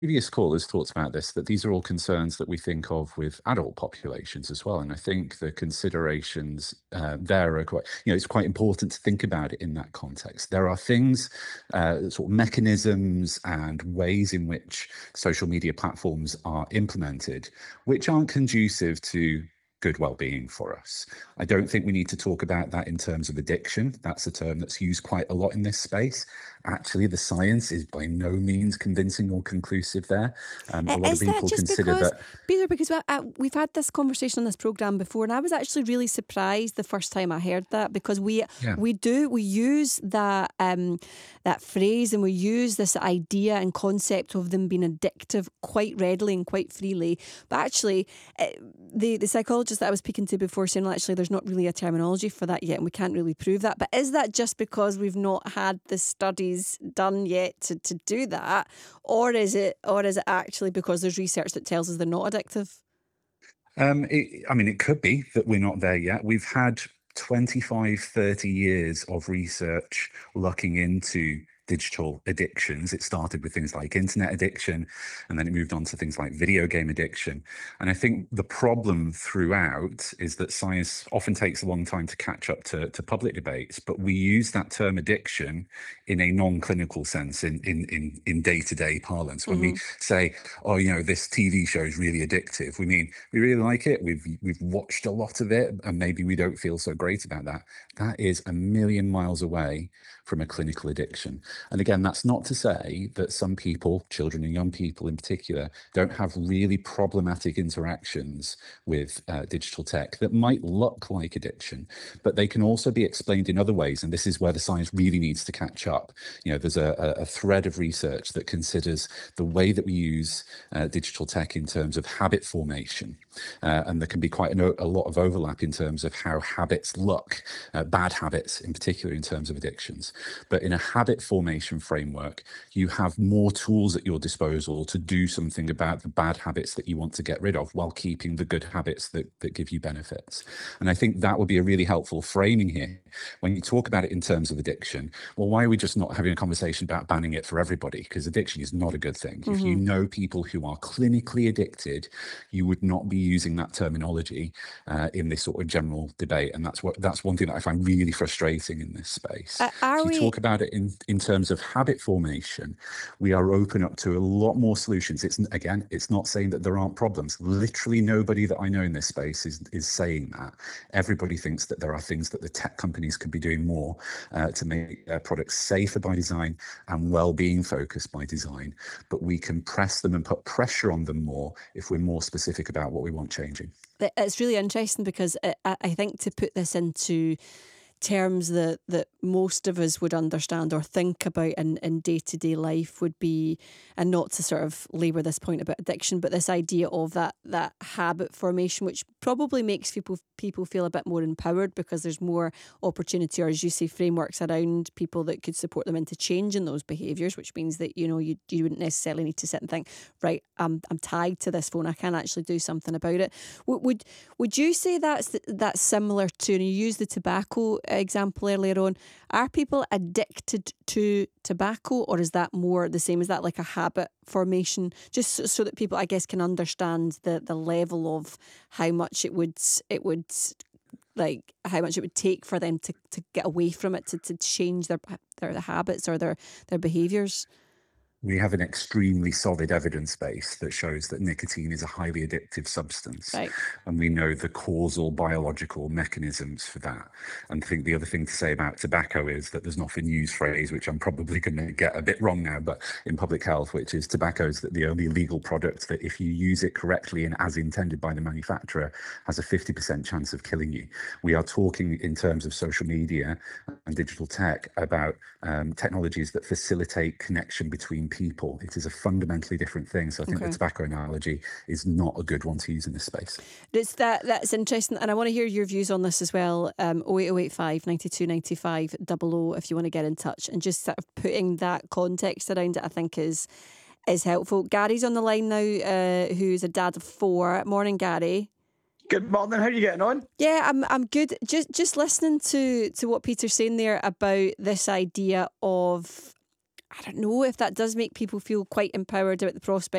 previous callers talked about this, that these are all concerns that we think of with adult populations as well. And I think the considerations there are quite, it's quite important to think about it in that context. There are things, sort of mechanisms and ways in which social media platforms are implemented, which aren't conducive to good well-being for us. I don't think we need to talk about that in terms of addiction. That's a term that's used quite a lot in this space. Actually, the science is by no means convincing or conclusive there. A lot of Is that people just consider because, that. Peter, because we've had this conversation on this programme before, and I was actually really surprised the first time I heard that, because Yeah. we use that phrase, and we use this idea and concept of them being addictive quite readily and quite freely. But actually, the psychologist that I was speaking to before saying, well, actually, there's not really a terminology for that yet, and we can't really prove that. But is that just because we've not had the studies done yet to do that, or is it actually because there's research that tells us they're not addictive? It could be that we're not there yet. We've had 25, 30 years of research looking into digital addictions. It started with things like internet addiction, and then it moved on to things like video game addiction. And I think the problem throughout is that science often takes a long time to catch up to public debates, but we use that term addiction in a non-clinical sense in day-to-day parlance. When we Hmm. say, oh, this TV show is really addictive, we mean we really like it. We've watched a lot of it, and maybe we don't feel so great about that. That is a million miles away from a clinical addiction. And again, that's not to say that some people, children and young people in particular, don't have really problematic interactions with digital tech that might look like addiction, but they can also be explained in other ways. And this is where the science really needs to catch up. There's a thread of research that considers the way that we use digital tech in terms of habit formation. And there can be quite a lot of overlap in terms of how habits look, bad habits in particular in terms of addictions. But in a habit formation framework, you have more tools at your disposal to do something about the bad habits that you want to get rid of while keeping the good habits that give you benefits. And I think that would be a really helpful framing here. When you talk about it in terms of addiction, well, why are we just not having a conversation about banning it for everybody? Because addiction is not a good thing. If you Hmm. know people who are clinically addicted, you would not be using that terminology in this sort of general debate. And that's one thing that I find really frustrating in this space. Are If you we? talk about it in terms of habit formation, we are open up to a lot more solutions. It's not saying that there aren't problems. Literally nobody that I know in this space is saying that. Everybody thinks that there are things that the tech companies could be doing more to make their products safer by design and well-being focused by design. But we can press them and put pressure on them more if we're more specific about what we want changing. It's really interesting because I think to put this into terms that most of us would understand or think about in day-to-day life would be, and not to sort of labour this point about addiction, but this idea of that habit formation, which probably makes people feel a bit more empowered because there's more opportunity, or as you say, frameworks around people that could support them into changing those behaviours, which means that you wouldn't necessarily need to sit and think, right, I'm tied to this phone, I can actually do something about it. Would you say that's similar to, and you used the tobacco example earlier on, are people addicted to tobacco, or is that more the same? Is that like a habit formation? Just so that people, I guess, can understand the level of how much it would like how much it would take for them to get away from it, to change their habits or their behaviours. We have an extremely solid evidence base that shows that nicotine is a highly addictive substance. Right. And we know the causal biological mechanisms for that. And I think the other thing to say about tobacco is that there's an often used phrase, which I'm probably going to get a bit wrong now, but in public health, which is tobacco is the only legal product that if you use it correctly and as intended by the manufacturer, has a 50% chance of killing you. We are talking in terms of social media and digital tech about technologies that facilitate connection between people. It is a fundamentally different thing. So I think the Okay. tobacco analogy is not a good one to use in this space. That's interesting, and I want to hear your views on this as well. 08085 92 95 00 if you want to get in touch, and just sort of putting that context around it, I think is helpful. Gary's on the line now, who's a dad of four. Morning, Gary. Good morning. How are you getting on? Yeah, I'm good. Just listening to what Peter's saying there about this idea of, I don't know if that does make people feel quite empowered about the prospect